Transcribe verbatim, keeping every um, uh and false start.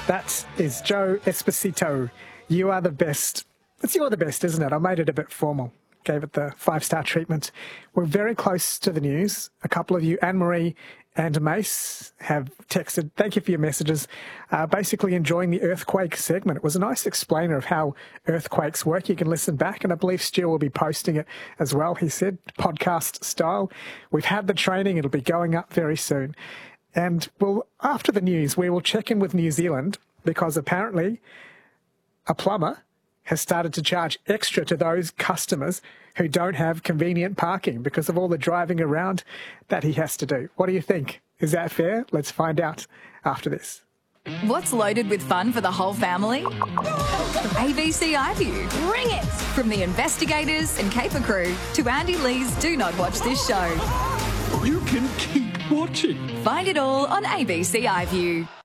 That is Joe Esposito. You are the best. It's you are the best, isn't it? I made it a bit formal. Gave it the five-star treatment. We're very close to the news. A couple of you, Anne-Marie and Mace, have texted. Thank you for your messages. Uh, basically enjoying the earthquake segment. It was a nice explainer of how earthquakes work. You can listen back, and I believe Stu will be posting it as well, he said, podcast style. We've had the training. It'll be going up very soon. And well, after the news, we will check in with New Zealand because apparently a plumber has started to charge extra to those customers who don't have convenient parking because of all the driving around that he has to do. What do you think? Is that fair? Let's find out after this. What's loaded with fun for the whole family? A B C iView. Bring it! From the investigators and caper crew to Andy Lee's Do Not Watch This Show. You can keep watching. Find it all on A B C iView.